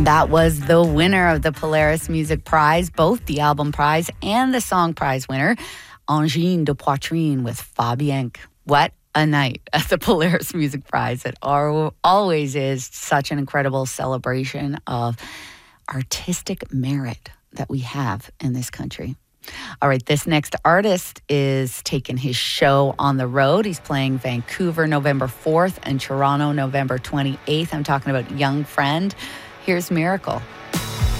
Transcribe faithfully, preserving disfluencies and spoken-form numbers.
That was the winner of the Polaris Music Prize, both the album prize and the song prize winner, Angine de Poitrine with Fabienque. What a night at the Polaris Music Prize. It always is such an incredible celebration of artistic merit that we have in this country. All right, this next artist is taking his show on the road. He's playing Vancouver November fourth and Toronto November twenty-eighth. I'm talking about Young Friend. Here's Miracle.